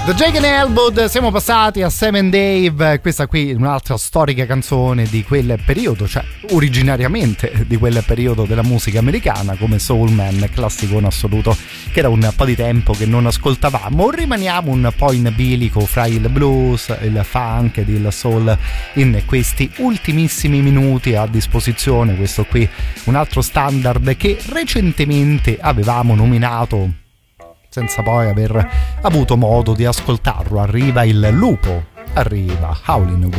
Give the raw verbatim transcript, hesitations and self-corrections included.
The Jake and Elwood, siamo passati a Sam and Dave, questa qui è un'altra storica canzone di quel periodo, cioè originariamente di quel periodo della musica americana, come Soul Man, classicone assoluto che era un po' di tempo che non ascoltavamo. Rimaniamo un po' in bilico fra il blues, il funk ed il soul in questi ultimissimi minuti a disposizione. Questo qui un altro standard che recentemente avevamo nominato senza poi aver avuto modo di ascoltarlo. Arriva il lupo, arriva Howlin' Wolf.